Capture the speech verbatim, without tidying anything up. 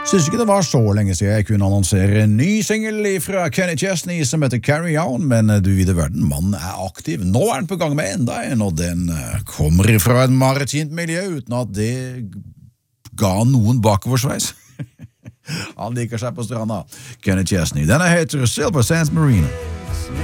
Synes ikke det var så lenge siden jeg kunne annonsere en ny single fra Kenny Chesney som heter Carry On, men du vide verden, mannen er aktiv. Nå er han på gang med enda en, og den kommer fra et maritimt miljø uten at det ga noen bakoversveis. Han liker seg på stranda, Kenny Chesney. Denne heter Silver Sands Marina.